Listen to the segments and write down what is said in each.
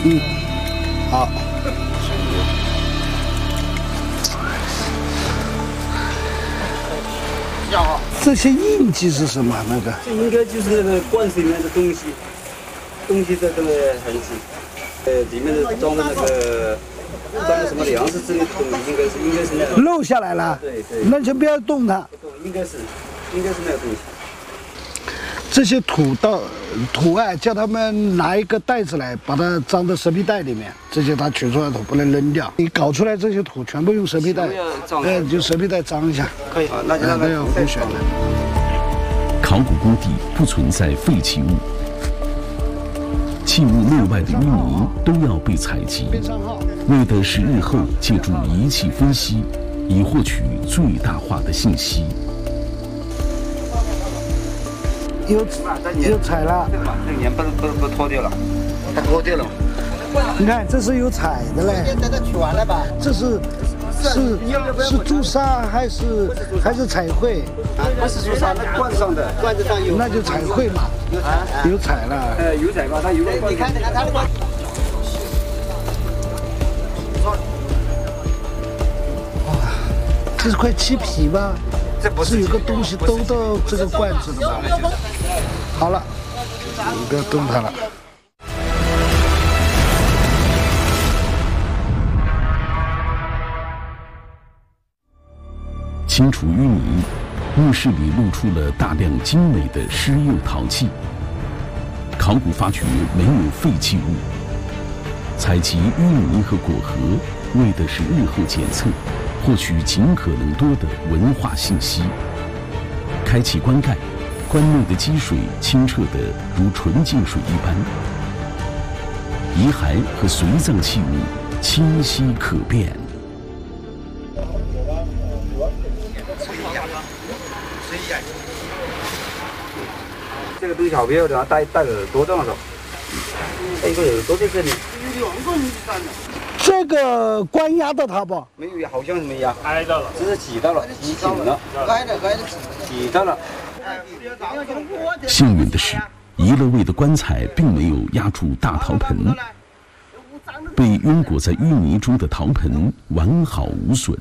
好。这些印记是什么？那个？ 这应该就是那个罐子里面的东西的这个痕迹。里面的装的什么粮食之类的东西，应该是那个。 漏下来了。 对。 那就不要动它。 应该是那个东西。 这些土案，叫他们拿一个袋子来，把它装到蛇皮袋里面。这些他取出来的土不能扔掉。你搞出来这些土全部用蛇皮袋，就蛇皮袋装一下。 可以啊，那就让它要回旋的。 考古工地不存在废弃物，器物内外的淤泥都要被采集，为的是日后借助仪器分析，以获取最大化的信息。 有踩了， 这年不脱掉了，它脱掉了。 你看，这是有踩的嘞。这取完了吧？这是朱砂还是彩绘？ 不是朱砂，那罐子上有。 那就彩绘嘛。有彩了。 有彩吧？它有个罐子。你看它的吧。 哇，这是块漆皮吧？ 这不是有个东西兜到这个罐子的吧？好了，你不要动它了。 清除淤泥，墓室里露出了大量精美的施釉陶器。考古发掘没有废弃物，采集淤泥和果核，为的是日后检测，获取尽可能多的文化信息。开启棺盖，棺内的积水清澈得如纯净水一般，遗骸和随葬器物清晰可辨。 这个东西好漂亮，带耳朵这样的，带一个耳朵在这里。 这个关压到它不？ 没有，好像是没压， 挨到了， 只是挤到了，挤紧了，挤到了。 幸运的是，遗了位的棺材并没有压住大陶盆，被晕裹在淤泥中的陶盆完好无损。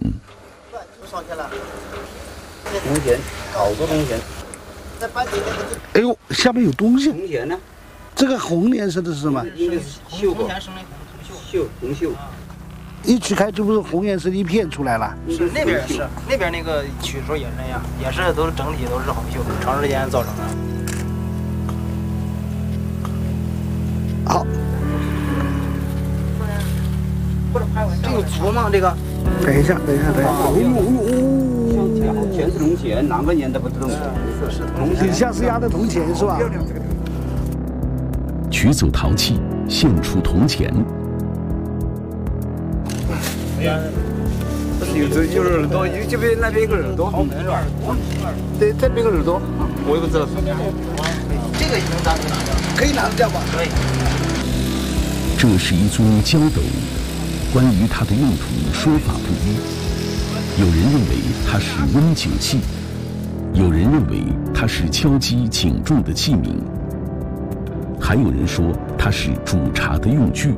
铜钱，好多铜钱。 哎呦，下面有东西。 铜钱呢？ 这个红颜色的是什么？ 应该是锈吧？红锈。 一取开就不是红颜色一片出来了。 是那边是那边那个取的时候也是那样，也是都是整体都是红锈，长时间造成的。 好， 这有足吗？这个？ 等一下。 钱是铜钱，哪个年代不知道？是铜钱。 底下是压的铜钱是吧？ 取走陶器，现出铜钱。 有耳朵，这边那边一个耳朵。对，这边一个耳朵，我也不知道。 这个能拿掉？ 可以拿得掉吧？ 可以。 这是一尊焦斗，关于它的用途说法不一。有人认为它是温酒器，有人认为它是敲击警钟的器皿，还有人说它是煮茶的用具。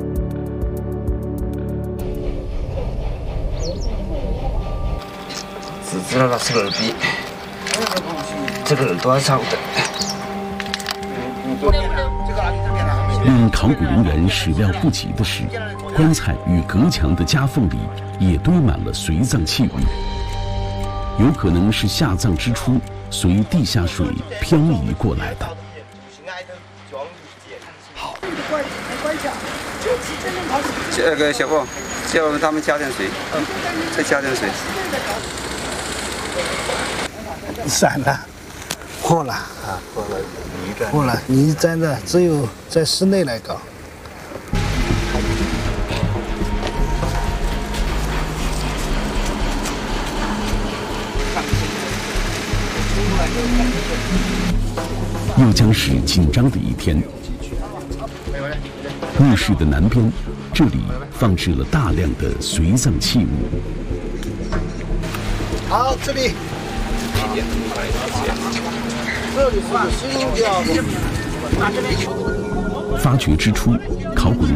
只知道它是耳鼻，这个耳朵还差不多。 令考古人员始料不及的是，棺材与隔墙的夹缝里也堆满了随葬器物，有可能是下葬之初随地下水漂移过来的。 好， 这个小凤，叫他们加点水，再加点水。 散了，破了啊，破了泥砖。 破了，泥粘的，只有在室内来搞。 又将是紧张的一天。墓室的南边，这里放置了大量的随葬器物。 好，这里。这里是新疆。 发掘之初，考古人